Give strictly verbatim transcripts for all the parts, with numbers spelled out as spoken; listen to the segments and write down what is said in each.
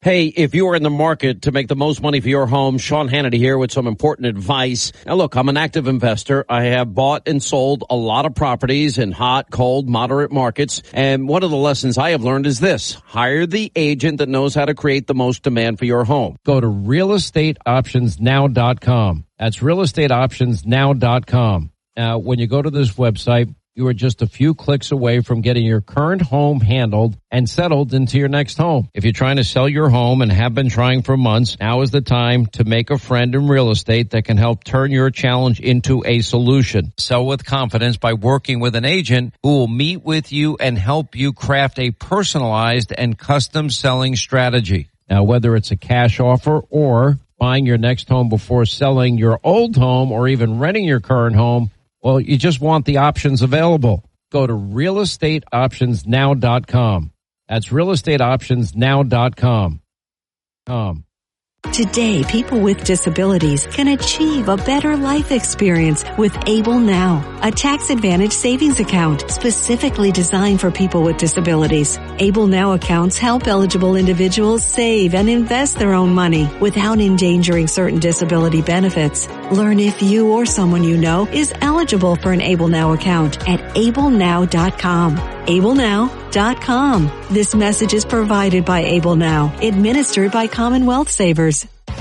Hey, if you are in the market to make the most money for your home, Sean Hannity here with some important advice. Now, look, I'm an active investor. I have bought and sold a lot of properties in hot, cold, moderate markets. And one of the lessons I have learned is this. Hire the agent that knows how to create the most demand for your home. Go to real estate options now dot com. That's real estate options now dot com. Now, when you go to this website, you are just a few clicks away from getting your current home handled and settled into your next home. If you're trying to sell your home and have been trying for months, now is the time to make a friend in real estate that can help turn your challenge into a solution. Sell with confidence by working with an agent who will meet with you and help you craft a personalized and custom selling strategy. Now, whether it's a cash offer or buying your next home before selling your old home or even renting your current home, well, you just want the options available. Go to real estate options now dot com. That's real estate options now dot com. Um. Today, people with disabilities can achieve a better life experience with Able Now, a tax-advantaged savings account specifically designed for people with disabilities. Able Now accounts help eligible individuals save and invest their own money without endangering certain disability benefits. Learn if you or someone you know is eligible for an Able Now account at able now dot com. able now dot com. This message is provided by Able Now, administered by Commonwealth Savers.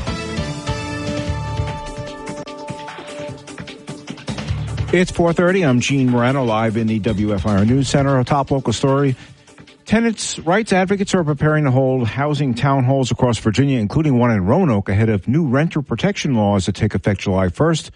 It's four thirty. I'm Gene Morano, live in the W F I R News Center. A top local story. Tenants' rights advocates are preparing to hold housing town halls across Virginia, including one in Roanoke, ahead of new renter protection laws that take effect July first.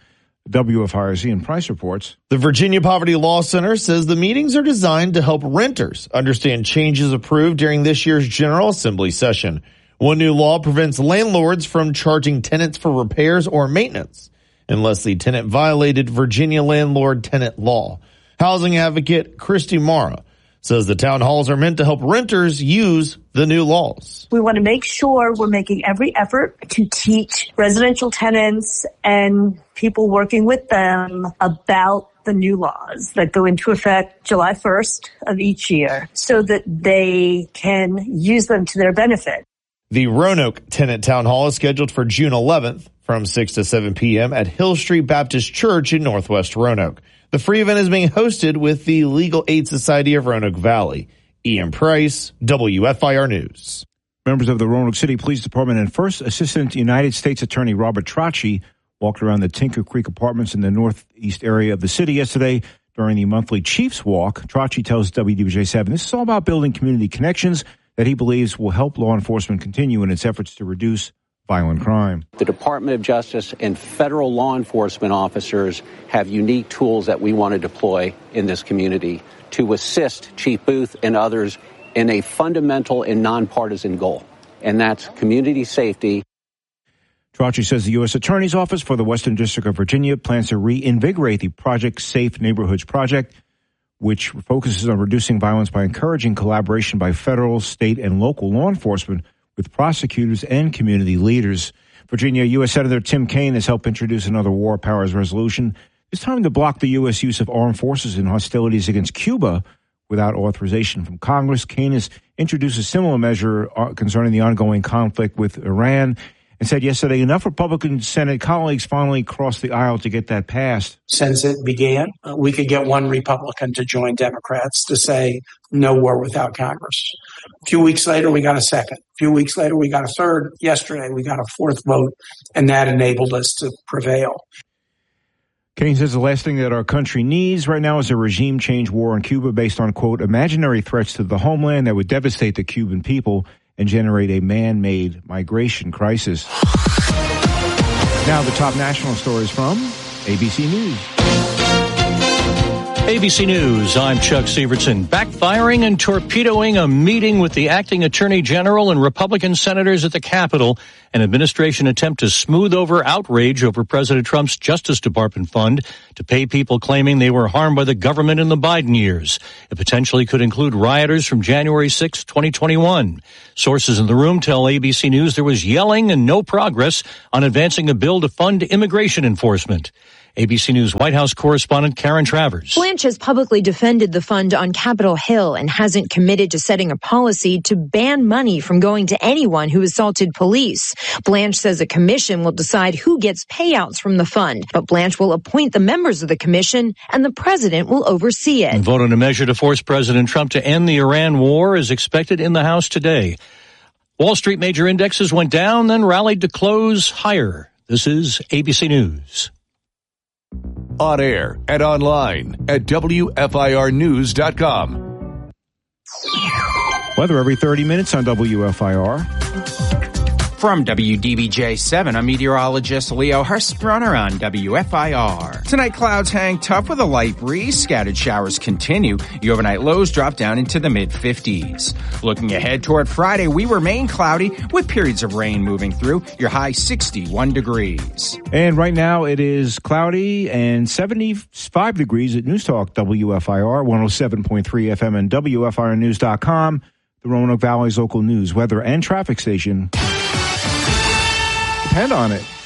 W F I R Z and Price reports. The Virginia Poverty Law Center says the meetings are designed to help renters understand changes approved during this year's General Assembly session. One new law prevents landlords from charging tenants for repairs or maintenance unless the tenant violated Virginia landlord-tenant law. Housing advocate Christy Mara says the town halls are meant to help renters use the new laws. We want to make sure we're making every effort to teach residential tenants and people working with them about the new laws that go into effect July first of each year so that they can use them to their benefit. The Roanoke Tenant Town Hall is scheduled for June eleventh from six to seven p.m. at Hill Street Baptist Church in Northwest Roanoke. The free event is being hosted with the Legal Aid Society of Roanoke Valley. Ian Price, W F I R News. Members of the Roanoke City Police Department and First Assistant United States Attorney Robert Tracci walked around the Tinker Creek apartments in the northeast area of the city yesterday during the monthly Chiefs Walk. Tracci tells W D B J seven this is all about building community connections that he believes will help law enforcement continue in its efforts to reduce violent crime. The Department of Justice and federal law enforcement officers have unique tools that we want to deploy in this community to assist Chief Booth and others in a fundamental and nonpartisan goal, and that's community safety. Tracci says the U S Attorney's Office for the Western District of Virginia plans to reinvigorate the Project Safe Neighborhoods project, which focuses on reducing violence by encouraging collaboration by federal, state, and local law enforcement with prosecutors and community leaders. Virginia U S Senator Tim Kaine has helped introduce another war powers resolution, this time to block the U S use of armed forces in hostilities against Cuba without authorization from Congress. Kaine has introduced a similar measure concerning the ongoing conflict with Iran and said yesterday enough Republican Senate colleagues finally crossed the aisle to get that passed. Since it began, uh, we could get one Republican to join Democrats to say no war without Congress. A few weeks later, we got a second. A few weeks later, we got a third. Yesterday, we got a fourth vote, and that enabled us to prevail. Kaine says the last thing that our country needs right now is a regime change war in Cuba based on, quote, imaginary threats to the homeland that would devastate the Cuban people and generate a man-made migration crisis. Now the top national stories from A B C News. A B C News, I'm Chuck Sievertson. Backfiring and torpedoing a meeting with the acting attorney general and Republican senators at the Capitol, an administration attempt to smooth over outrage over President Trump's Justice Department fund to pay people claiming they were harmed by the government in the Biden years. It potentially could include rioters from January sixth, twenty twenty-one. Sources in the room tell A B C News there was yelling and no progress on advancing a bill to fund immigration enforcement. A B C News White House correspondent Karen Travers. Blanche has publicly defended the fund on Capitol Hill and hasn't committed to setting a policy to ban money from going to anyone who assaulted police. Blanche says a commission will decide who gets payouts from the fund, but Blanche will appoint the members of the commission and the president will oversee it. A vote on a measure to force President Trump to end the Iran war is expected in the House today. Wall Street major indexes went down, then rallied to close higher. This is A B C News. On air and online at W F I R news dot com. Weather every thirty minutes on W F I R. From W D B J seven, I'm meteorologist Leo Hurstbrunner on W F I R. Tonight, clouds hang tough with a light breeze. Scattered showers continue. The overnight lows drop down into the mid-fifties. Looking ahead toward Friday, we remain cloudy with periods of rain moving through. Your high sixty-one degrees. And right now it is cloudy and seventy-five degrees at News Talk W F I R, one oh seven point three F M and W F I R news dot com, the Roanoke Valley's local news, weather, and traffic station. Depend on it.